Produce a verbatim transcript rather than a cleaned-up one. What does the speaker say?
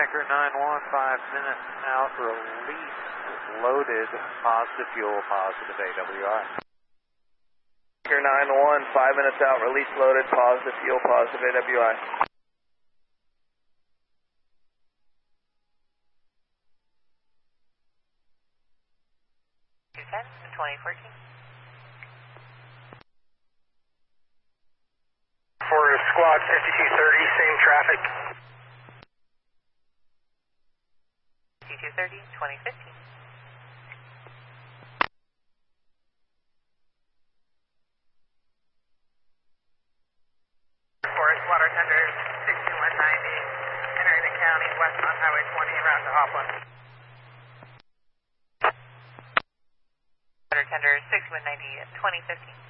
Anchor nine one, five minutes out, release loaded, positive fuel, positive A W I. Anchor nine one, five minutes out, release loaded, positive fuel, positive A W I. two ten, twenty fourteen. For squad fifty-two thirty, same traffic. fifty-two thirty, twenty fifteen. Forest Water Tender six two one ninety, entering the county west on Highway twenty en route to Hopland. Water Tender six one ninety, twenty fifteen.